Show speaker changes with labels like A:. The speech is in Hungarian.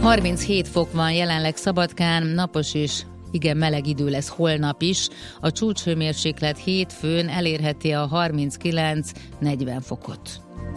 A: 37 fok van jelenleg Szabadkán, napos és igen meleg idő lesz holnap is. A csúcshőmérséklet hétfőn elérheti a 39-40 fokot.